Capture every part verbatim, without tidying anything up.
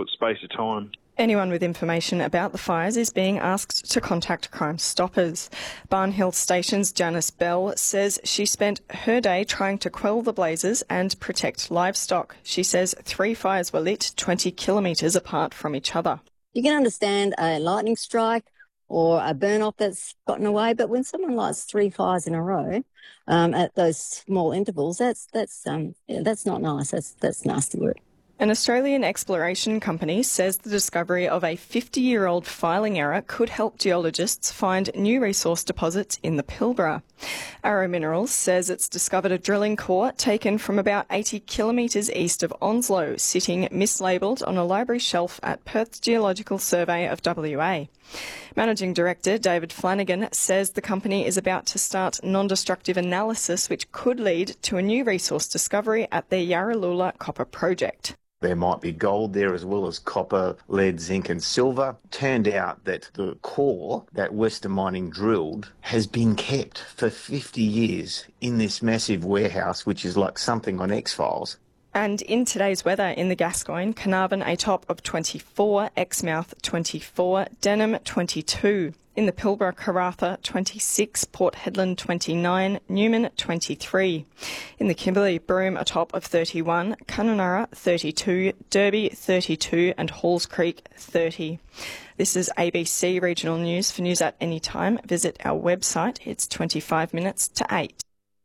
short space of time. Anyone with information about the fires is being asked to contact Crime Stoppers. Barnhill Station's Janice Bell says she spent her day trying to quell the blazes and protect livestock. She says three fires were lit twenty kilometres apart from each other. You can understand a lightning strike or a burn-off that's gotten away, but when someone lights three fires in a row um, at those small intervals, that's that's um, yeah, that's not nice. That's that's nasty work. An Australian exploration company says the discovery of a fifty-year-old filing error could help geologists find new resource deposits in the Pilbara. Arrow Minerals says it's discovered a drilling core taken from about eighty kilometres east of Onslow, sitting mislabelled on a library shelf at Perth's Geological Survey of W A. Managing Director David Flanagan says the company is about to start non-destructive analysis which could lead to a new resource discovery at their Yarraloola copper project. There might be gold there as well as copper, lead, zinc and silver. Turned out that the core that Western Mining drilled has been kept for fifty years in this massive warehouse, which is like something on X-Files. And in today's weather in the Gascoyne, Carnarvon a top of twenty-four, Exmouth twenty-four, Denham twenty-two. In the Pilbara, Karratha twenty-six, Port Hedland twenty-nine, Newman twenty-three. In the Kimberley, Broome a top of thirty-one, Kununurra thirty-two, Derby thirty-two and Halls Creek thirty. This is A B C Regional News. For news at any time, visit our website. It's twenty-five minutes to eight.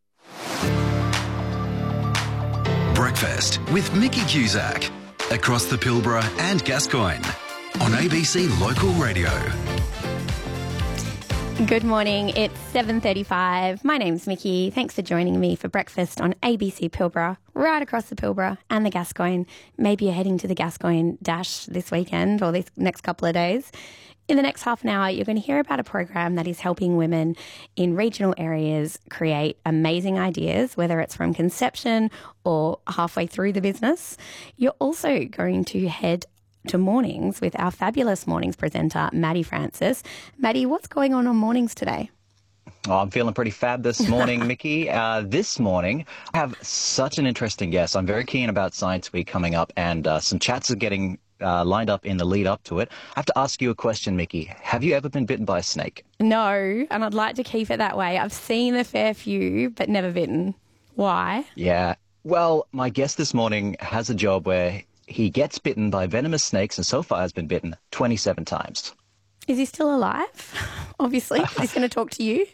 Breakfast with Mickey Cusack across the Pilbara and Gascoyne on A B C Local Radio. Good morning, it's seven thirty-five. My name's Mickey. Thanks for joining me for breakfast on A B C Pilbara, right across the Pilbara and the Gascoyne. Maybe you're heading to the Gascoyne Dash this weekend or this next couple of days. In the next half an hour, you're going to hear about a program that is helping women in regional areas create amazing ideas, whether it's from conception or halfway through the business. You're also going to head to mornings with our fabulous mornings presenter, Maddie Francis. Maddie, what's going on on mornings today? Oh, I'm feeling pretty fab this morning, Mickey. Uh, this morning, I have such an interesting guest. I'm very keen about Science Week coming up, and uh, some chats are getting uh, lined up in the lead up to it. I have to ask you a question, Mickey. Have you ever been bitten by a snake? No, and I'd like to keep it that way. I've seen a fair few, but never bitten. Why? Yeah. Well, my guest this morning has a job where he gets bitten by venomous snakes and so far has been bitten twenty-seven times. Is he still alive? Obviously, he's going to talk to you.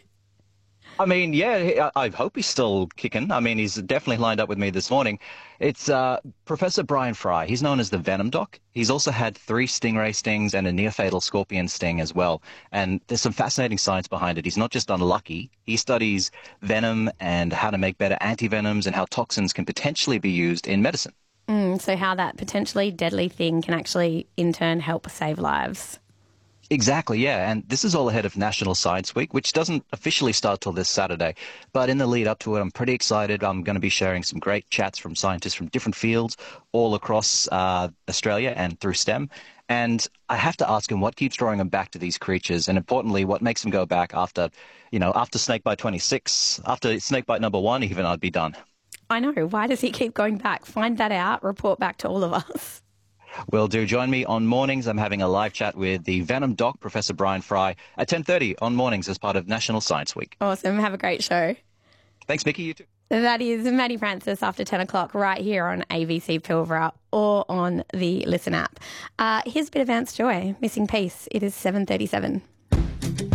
I mean, yeah, I hope he's still kicking. I mean, he's definitely lined up with me this morning. It's uh, Professor Brian Fry. He's known as the Venom Doc. He's also had three stingray stings and a near-fatal scorpion sting as well. And there's some fascinating science behind it. He's not just unlucky. He studies venom and how to make better antivenoms and how toxins can potentially be used in medicine. Mm, so how that potentially deadly thing can actually, in turn, help save lives. Exactly, yeah. And this is all ahead of National Science Week, which doesn't officially start till this Saturday. But in the lead up to it, I'm pretty excited. I'm going to be sharing some great chats from scientists from different fields all across uh, Australia and through STEM. And I have to ask him what keeps drawing him back to these creatures, and importantly, what makes him go back after, you know, after snakebite twenty-six, after snakebite number one, even I'd be done. I know. Why does he keep going back? Find that out. Report back to all of us. Will do. Join me on mornings. I'm having a live chat with the Venom Doc, Professor Brian Fry, at ten thirty on mornings as part of National Science Week. Awesome. Have a great show. Thanks, Mickey. You too. That is Maddie Francis after ten o'clock right here on A B C Pilbara or on the Listen app. Uh, here's a bit of Vance Joy, Missing Piece. It is seven thirty-seven.